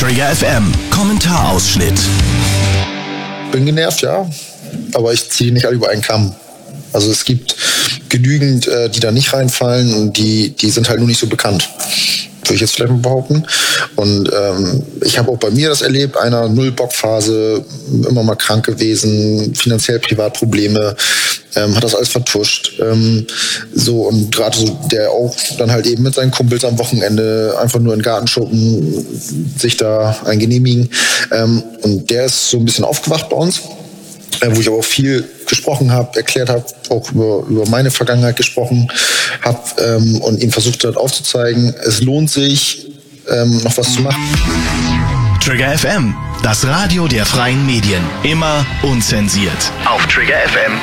Trigger FM Kommentarausschnitt. Bin genervt, ja, aber ich ziehe nicht alle über einen Kamm. Also es gibt genügend, die da nicht reinfallen und die sind halt nur nicht so bekannt. Würde ich jetzt vielleicht mal behaupten. Und ich habe auch bei mir das erlebt, einer Null-Bock-Phase, immer mal krank gewesen, finanziell Privatprobleme, hat das alles vertuscht. So, und gerade so, der auch dann halt eben mit seinen Kumpels am Wochenende einfach nur in den Garten schuppen, sich da ein genehmigen. Und der ist so ein bisschen aufgewacht bei uns, wo ich aber auch viel gesprochen habe, erklärt habe, auch über meine Vergangenheit gesprochen habe und ihm versucht hat aufzuzeigen, es lohnt sich, noch was zu machen. Trigger FM, das Radio der freien Medien. Immer unzensiert. Auf triggerfm.de